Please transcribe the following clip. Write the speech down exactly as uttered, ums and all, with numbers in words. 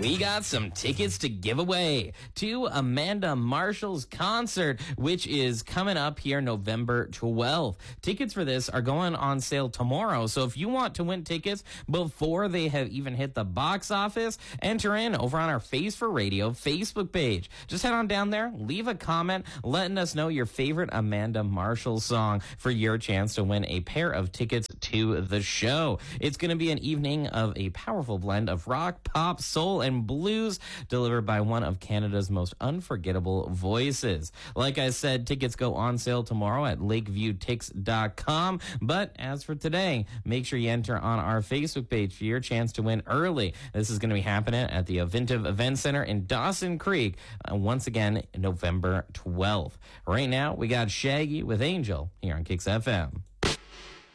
we got some tickets to give away to Amanda Marshall's concert, which is coming up here November twelfth. Tickets for this are going on sale tomorrow, so if you want to win tickets before they have even hit the box office, enter in over on our Face for Radio Facebook page. Just head on down there, leave a comment letting us know your favorite Amanda Marshall song for your chance to win a pair of tickets to the show. It's going to be an evening of a powerful blend of rock, pop, soul, and blues delivered by one of Canada's most unforgettable voices. Like I said, tickets go on sale tomorrow at lakeview tix dot com. But as for today, make sure you enter on our Facebook page for your chance to win early. This is going to be happening at the Avintiv Event Center in Dawson Creek, uh, once again, November twelfth. Right now, we got Shaggy with Angel here on Kicks F M.